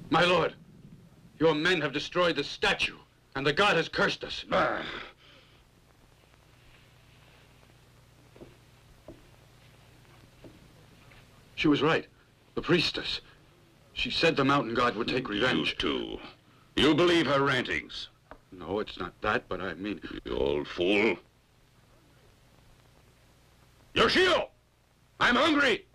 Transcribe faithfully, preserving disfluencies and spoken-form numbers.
My lord, your men have destroyed the statue, and the god has cursed us. Ah. She was right. The priestess. She said the mountain god would take revenge. You too. You believe her rantings? No, it's not that, but I mean... You old fool. Yoshio! I'm hungry!